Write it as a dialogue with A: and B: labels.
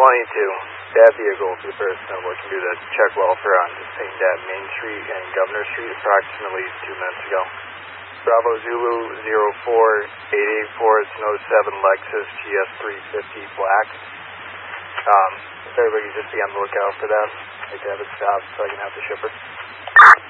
A: That vehicle for the person looking to do the check welfare on St. Dab Main Street and Governor Street approximately 2 minutes ago. Bravo Zulu 04884, it's an '07 Lexus GS350 black. If everybody could just be on the lookout for that, I'd like to have it stopped so I can have the shipper.